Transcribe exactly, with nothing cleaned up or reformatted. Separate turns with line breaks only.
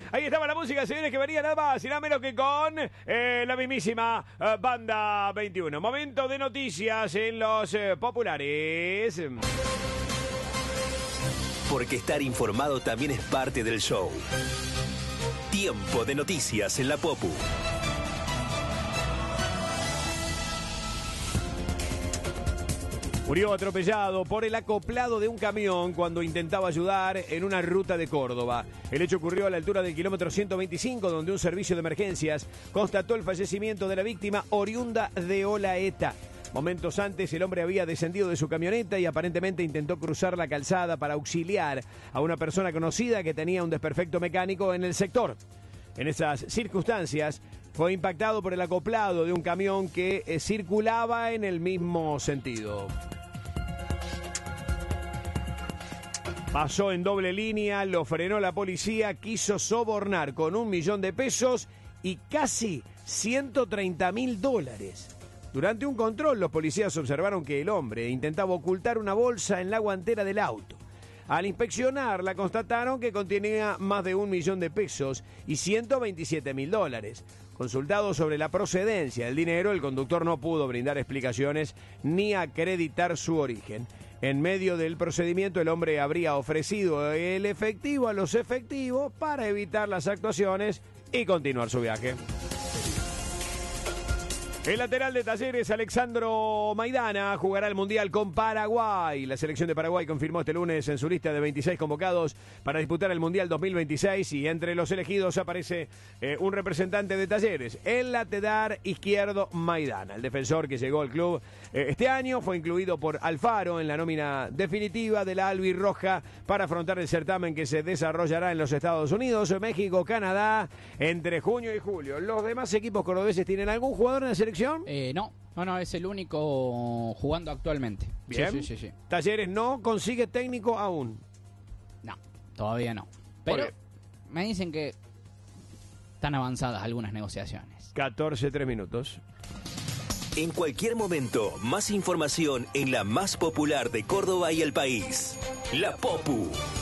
Ahí estaba la música, señores, que venía nada más y nada menos que con eh, la mismísima eh, Banda veintiuno. Momento de noticias en los eh, populares.
Porque estar informado también es parte del show. Tiempo de noticias en la Popu.
Murió atropellado por el acoplado de un camión cuando intentaba ayudar en una ruta de Córdoba. El hecho ocurrió a la altura del kilómetro ciento veinticinco, donde un servicio de emergencias constató el fallecimiento de la víctima oriunda de Olaeta. Momentos antes, el hombre había descendido de su camioneta y aparentemente intentó cruzar la calzada para auxiliar a una persona conocida que tenía un desperfecto mecánico en el sector. En esas circunstancias, fue impactado por el acoplado de un camión que eh, circulaba en el mismo sentido. Pasó en doble línea, lo frenó la policía, quiso sobornar con un millón de pesos y casi ciento treinta mil dólares. Durante un control, los policías observaron que el hombre intentaba ocultar una bolsa en la guantera del auto. Al inspeccionarla, constataron que contenía más de un millón de pesos y ciento veintisiete mil dólares. Consultado sobre la procedencia del dinero, el conductor no pudo brindar explicaciones ni acreditar su origen. En medio del procedimiento, el hombre habría ofrecido el efectivo a los efectivos para evitar las actuaciones y continuar su viaje. El lateral de Talleres, Alexandro Maidana, jugará el Mundial con Paraguay. La selección de Paraguay confirmó este lunes en su lista de veintiséis convocados para disputar el Mundial dos mil veintiséis y entre los elegidos aparece eh, un representante de Talleres, el lateral izquierdo Maidana. El defensor que llegó al club eh, este año fue incluido por Alfaro en la nómina definitiva de la albirroja para afrontar el certamen que se desarrollará en los Estados Unidos, México, Canadá, entre junio y julio. ¿Los demás equipos cordobeses tienen algún jugador en la selección?
Eh, no, no, no, es el único jugando actualmente.
Bien.
Sí, sí, sí, sí.
Talleres no consigue técnico aún.
No, todavía no. Pero
qué?
me dicen que están avanzadas algunas negociaciones.
catorce, tres minutos.
En cualquier momento, más información en la más popular de Córdoba y el país. La Popu.